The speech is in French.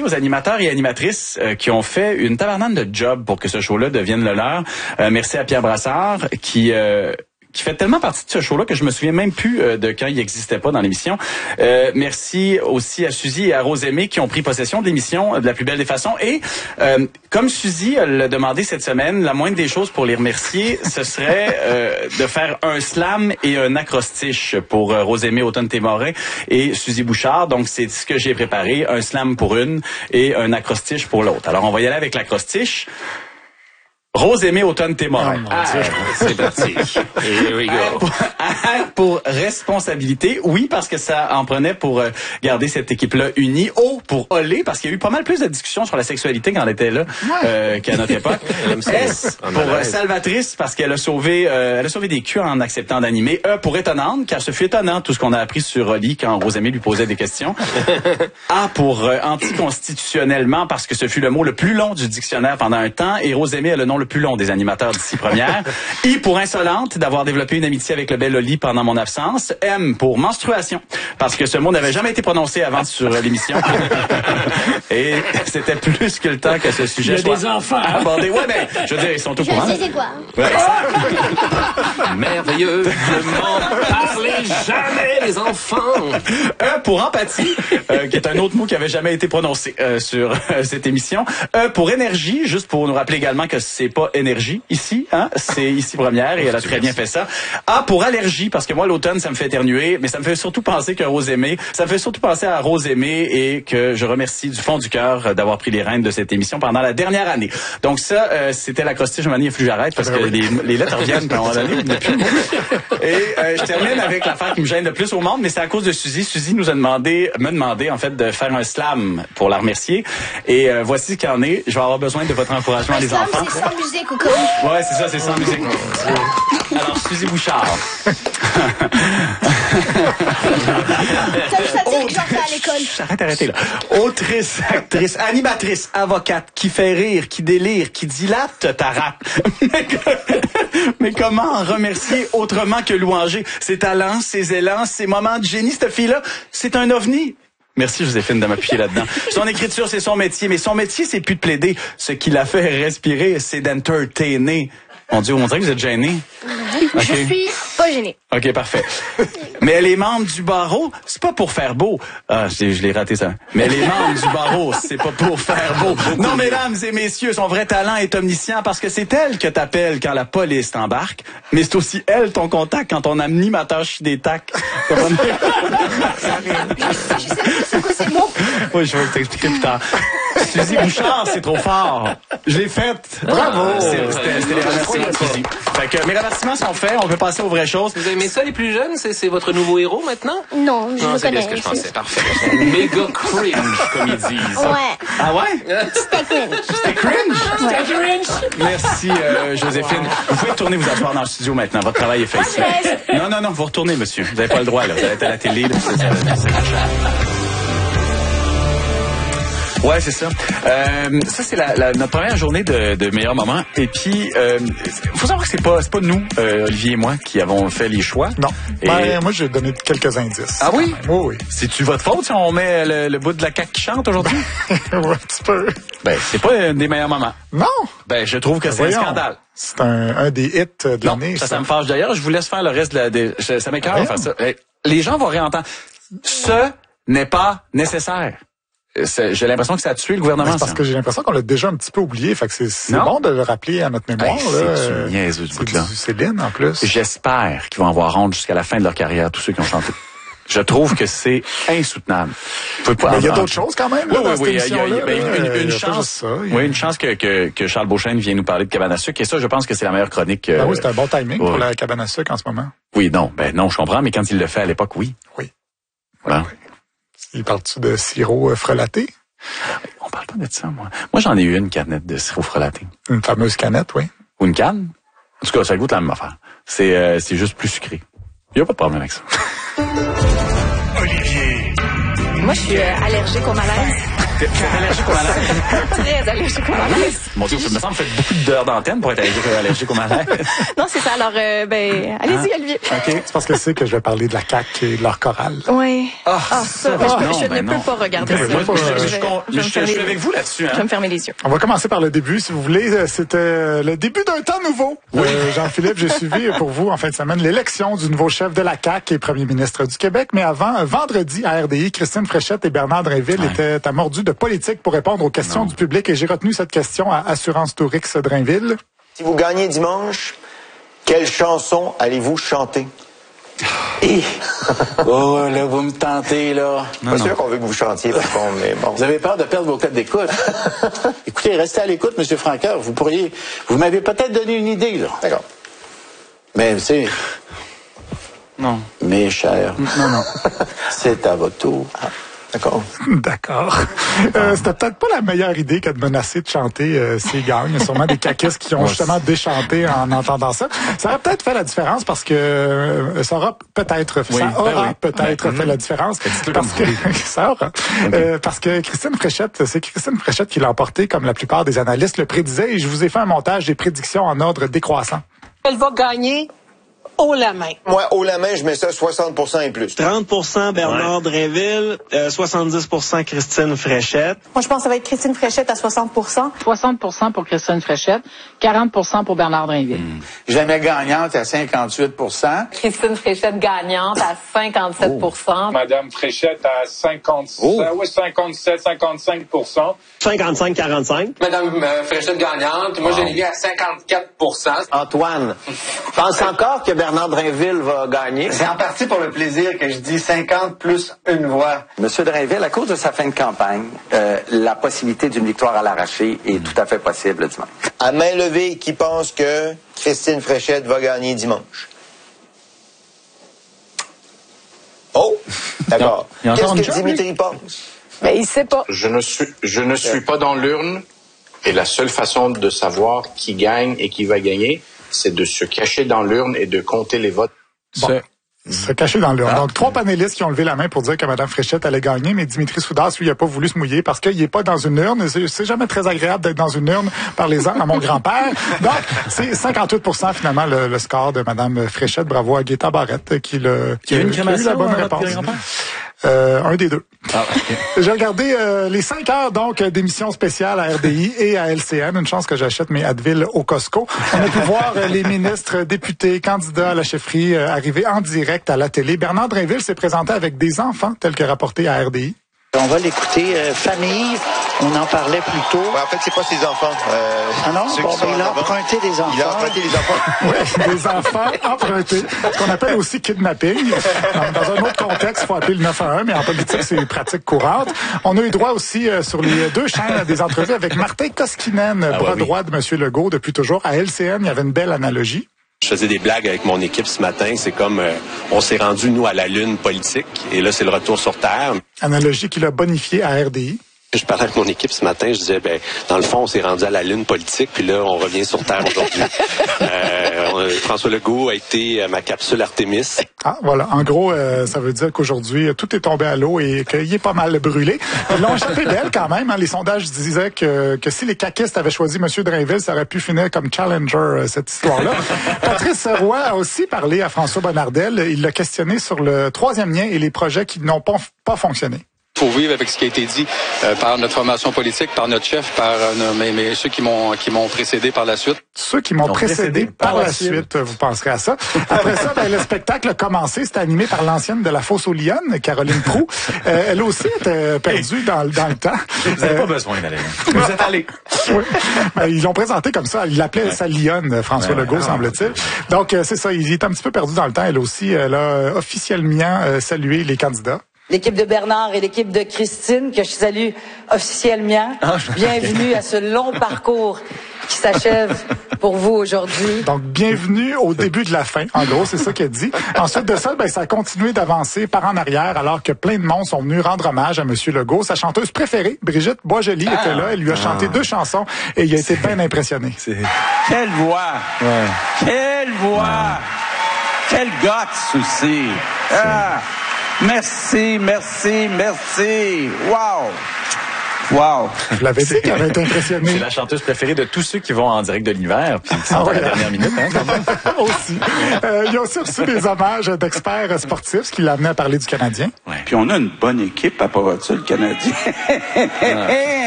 aux animateurs et animatrices qui ont fait une tabarnane de job pour que ce show-là devienne le leur. Merci à Pierre Brassard qui fait tellement partie de ce show-là que je me souviens même plus de quand il n'existait pas dans l'émission. Merci aussi à Suzy et à Rose-Aimée qui ont pris possession de l'émission de la plus belle des façons. Et comme Suzy l'a demandé cette semaine, la moindre des choses pour les remercier, ce serait de faire un slam et un acrostiche pour Rose-Aimée Automne-Témorin et Suzy Bouchard. Donc, c'est ce que j'ai préparé. Un slam pour une et un acrostiche pour l'autre. Alors, on va y aller avec l'acrostiche. Rose-Aimée Automne-Témorin. C'est parti. Here we go. Pour responsabilité, oui, parce que ça en prenait pour garder cette équipe-là unie. O pour olé, parce qu'il y a eu pas mal plus de discussions sur la sexualité quand elle était là qu'à notre époque. S pour salvatrice, parce qu'elle a sauvé des culs en acceptant d'animer. E pour étonnante, car ce fut étonnant tout ce qu'on a appris sur Oli quand Rose-Aimée lui posait des questions. A pour anticonstitutionnellement, parce que ce fut le mot le plus long du dictionnaire pendant un temps, et Rose-Aimée a le nom le plus long des animateurs d'ici première. I pour insolente, d'avoir développé une amitié avec le bel Oli pendant mon absence. M pour menstruation, parce que ce mot n'avait jamais été prononcé avant sur l'émission. Et c'était plus que le temps que ce sujet soit des enfants abordé. Ouais, ben, je veux dire, ils sont au courant. Je sais c'est quoi. Ouais, Merveilleux. Ne m'en parlez jamais, les enfants. E pour empathie, qui est un autre mot qui avait jamais été prononcé sur cette émission. E pour énergie, juste pour nous rappeler également que c'est pas énergie ici, hein, c'est ici première et elle a très bien fait ça. A pour allergie, parce que moi l'automne ça me fait éternuer, mais ça me fait surtout penser que Rose-Aimée, ça me fait surtout penser à Rose-Aimée et que je remercie du fond du cœur d'avoir pris les rênes de cette émission pendant la dernière année. Donc ça, c'était l'acrostiche. Je m'en ai fallu que j'arrête parce que les lettres reviennent quand on a donné. Et je termine avec l'affaire qui me gêne le plus au monde, mais c'est à cause de Suzy. Suzy me demandé en fait de faire un slam pour la remercier. Et voici ce qu'il en est. Je vais avoir besoin de votre encouragement, les enfants. C'est sans musique ou quoi? Ouais, c'est ça, c'est sans musique. Alors, Suzy Bouchard. Ça veut dire que j'en fais à l'école. Arrêtez là. Autrice, actrice, animatrice, avocate, qui fait rire, qui délire, qui dilate ta rate. Mais comment en remercier autrement que louanger ses talents, ses élans, ses moments de génie, cette fille-là? C'est un ovni. Merci Joséphine de m'appuyer là-dedans. Son écriture, c'est son métier, mais son métier, c'est plus de plaider. Ce qui la fait respirer, c'est d'entertainer. Mon Dieu, on dirait que vous êtes gêné. Je suis pas gênée. OK, parfait. Mais les membres du barreau, c'est pas pour faire beau. Ah, je l'ai raté ça. Mais les membres du barreau, c'est pas pour faire beau. Non, mesdames et messieurs, son vrai talent est omniscient parce que c'est elle que t'appelles quand la police t'embarque, mais c'est aussi elle ton contact quand ton animateur chie des tacs. Je sais c'est quoi ces mots. Oui, je vais t'expliquer plus tard. Suzy Bouchard, c'est trop fort. Je l'ai faite. Bravo. C'était les remerciements de Suzy. Fait que mes remerciements sont faits. On peut passer aux vraies choses. Vous aimez ça, les plus jeunes? C'est votre nouveau héros, maintenant? Non, je le c'est bien connais. ce que je pensais. Parfait. Méga cringe, comme ils disent. Ouais. Ah ouais? C'était cringe. C'était cringe? Ouais. Merci, Joséphine. Vous pouvez retourner vous asseoir dans le studio maintenant. Votre travail est fait ici. Non, vous retournez, monsieur. Vous n'avez pas le droit, là. Vous allez être à la télé, là. Ouais, c'est ça. Ça, c'est notre première journée de meilleurs moments. Et puis, faut savoir que c'est pas nous, Olivier et moi, qui avons fait les choix. Non. Et... moi, j'ai donné quelques indices. Ah oui? Oui. C'est-tu votre faute si on met le bout de la CAQ qui chante aujourd'hui? Ouais, un petit peu. Ben, c'est pas un des meilleurs moments. Non. Ben, je trouve que c'est un scandale. C'est un des hits de l'année. Ça me fâche. D'ailleurs, je vous laisse faire le reste ça m'écoeure de faire ça. Les gens vont réentendre. Ce n'est pas nécessaire. J'ai l'impression que ça a tué le gouvernement. C'est parce que j'ai l'impression qu'on l'a déjà un petit peu oublié. Fait que c'est bon de le rappeler à notre mémoire. C'est niaiseux du bout là. C'est Céline, en plus. J'espère qu'ils vont avoir honte jusqu'à la fin de leur carrière, tous ceux qui ont chanté. Je trouve que c'est insoutenable. Il y a d'autres choses quand même. Oui, il y a une chance. Oui, une chance que Charles Beauchesne vienne nous parler de cabane à sucre. Et ça, je pense que c'est la meilleure chronique. Oui, c'est un bon timing pour la cabane à sucre en ce moment. Oui, non, je comprends, mais quand il le fait à l'époque, oui. Oui. Voilà. Il parle-tu de sirop frelaté? On parle pas de ça, moi. Moi, j'en ai eu une canette de sirop frelaté. Une fameuse canette, oui. Ou une canne? En tout cas, ça goûte la même affaire. C'est juste plus sucré. Il n'y a pas de problème avec ça. Olivier. Moi, je suis allergique au malaise. Vous êtes allergique au malaise? Très allergique au malaise. Mon Dieu, ça me semble que vous faites beaucoup d'heures d'antenne pour être allergique au malaise. Non, c'est ça. Alors, allez-y, Olivier. OK. C'est parce que c'est que je vais parler de la CAQ et de leur chorale. Oui. Ah, ça. Je ne peux pas regarder ça. Je suis avec vous là-dessus. Je vais me fermer les yeux. On va commencer par le début, si vous voulez. C'était le début d'un temps nouveau. Oui. Jean-Philippe, j'ai suivi pour vous en fin de semaine l'élection du nouveau chef de la CAQ et premier ministre du Québec. Mais avant, vendredi, à RDI, Christine Fréchette et Bernard Drainville étaient à mordus de politique pour répondre aux questions du public. Et j'ai retenu cette question à Assurance Tourix Drainville. Si vous gagnez dimanche, quelle chanson allez-vous chanter? Oh, là, vous me tentez, là. Pas sûr qu'on veut que vous chantiez, par contre, mais bon. Vous avez peur de perdre vos codes d'écoute. Écoutez, restez à l'écoute, M. Franqueur. Vous m'avez peut-être donné une idée, là. D'accord. Mais, c'est... Non. Mes chers. Non. C'est à votre tour. D'accord. D'accord. C'était peut-être pas la meilleure idée que de menacer de chanter s'ils gagnent. Il y a sûrement des caquistes qui ont justement déchanté en entendant ça. Ça aurait peut-être fait la différence parce que ça aura peut-être fait la différence. Parce que ça aura. Parce que Christine Fréchette, c'est Christine Fréchette qui l'a emporté, comme la plupart des analystes le prédisaient, et je vous ai fait un montage des prédictions en ordre décroissant. Elle va gagner haut la main. Moi, haut la main, je mets ça 60% et plus. 30% Bernard Drainville, 70% Christine Fréchette. Moi, je pense que ça va être Christine Fréchette à 60%. 60% pour Christine Fréchette, 40% pour Bernard Drainville. Jamais gagnante à 58%. Christine Fréchette gagnante à 57%. Madame Fréchette à 57, 55%. 55-45. Madame Fréchette gagnante, moi, je l'ai mis à 54%. Antoine, pense encore que Bernard Drainville va gagner? C'est en partie pour le plaisir que je dis 50 plus une voix. Monsieur Drainville, à cause de sa fin de campagne, la possibilité d'une victoire à l'arraché est tout à fait possible dimanche. À main levée, qui pense que Christine Fréchette va gagner dimanche? Oh, d'accord. Qu'est-ce que Dimitri pense? Mais il sait pas. Je ne suis pas dans l'urne et la seule façon de savoir qui gagne et qui va gagner, c'est de se cacher dans l'urne et de compter les votes. Bon. Se cacher dans l'urne. Donc, 3 panélistes qui ont levé la main pour dire que Mme Fréchette allait gagner, mais Dimitri Soudas, lui, il n'a pas voulu se mouiller parce qu'il n'est pas dans une urne. C'est jamais très agréable d'être dans une urne. Parlez-en à mon grand-père. Donc, c'est 58% finalement le score de Mme Fréchette. Bravo à Guetta Barrette qui a eu la bonne réponse. Un des deux. J'ai regardé les 5 heures donc d'émissions spéciales à RDI et à LCN. Une chance que j'achète mes Advil au Costco. On a pu voir les ministres, députés, candidats à la chefferie arriver en direct à la télé. Bernard Drainville s'est présenté avec des enfants, tel que rapporté à RDI. On va l'écouter. Famille, on en parlait plus tôt. Ouais, en fait, c'est pas ses enfants. Il a emprunté des enfants. Il a emprunté des enfants. Oui, des enfants empruntés. Ce qu'on appelle aussi kidnapping. Dans un autre contexte, il faut appeler le 911, mais en politique, c'est une pratique courante. On a eu droit aussi sur les 2 chaînes à des entrevues avec Martin Koskinen, bras droit de M. Legault depuis toujours. À LCN, il y avait une belle analogie. Je faisais des blagues avec mon équipe ce matin. C'est comme on s'est rendu, nous, à la lune politique. Et là, c'est le retour sur Terre. Analogie qu'il a bonifiée à RDI. Je parlais avec mon équipe ce matin, je disais, dans le fond, on s'est rendu à la lune politique, puis là, on revient sur Terre aujourd'hui. François Legault a été ma capsule Artemis. Ah, voilà. En gros, ça veut dire qu'aujourd'hui, tout est tombé à l'eau et qu'il est pas mal brûlé. Ils l'ont échappé belle quand même. Les sondages disaient que si les caquistes avaient choisi M. Drainville, ça aurait pu finir comme challenger, cette histoire-là. Patrice Roy a aussi parlé à François Bonnardel. Il l'a questionné sur le 3e lien et les projets qui n'ont pas fonctionné. Il faut vivre avec ce qui a été dit par notre formation politique, par notre chef, par ceux qui m'ont précédé par la suite. Ceux qui m'ont précédé par la suite, vous penserez à ça. Après ça, le spectacle a commencé. C'était animé par l'ancienne de la Fosse aux Lyonnes, Caroline Proulx. Elle aussi était perdue dans le temps. Vous n'avez pas besoin d'aller. Vous êtes allé. Oui. Ils l'ont présenté comme ça. Il l'appelait sa Lyonne, François Legault, semble-t-il. Donc, c'est ça. Il est un petit peu perdu dans le temps. Elle aussi, elle a officiellement salué les candidats. L'équipe de Bernard et l'équipe de Christine, que je salue officiellement. Bienvenue à ce long parcours qui s'achève pour vous aujourd'hui. Donc, bienvenue au début de la fin. En gros, c'est ça qu'elle dit. Ensuite de ça, ça a continué d'avancer par en arrière, alors que plein de monde sont venus rendre hommage à M. Legault. Sa chanteuse préférée, Brigitte Boisjoli, était là. Elle lui a chanté 2 chansons et il a été bien impressionné. Quelle voix! Ouais. Quelle voix! Quel guts aussi! Merci. Wow! Wow! Je l'avais dit qu'elle avait été impressionnée. C'est la chanteuse préférée de tous ceux qui vont en direct de l'univers, puis qui sont à la dernière minute, hein, quand même. Aussi. Il a aussi reçu des hommages d'experts sportifs, ce qui l'a amené à parler du Canadien. Ouais. Puis on a une bonne équipe à part ça, le Canadien.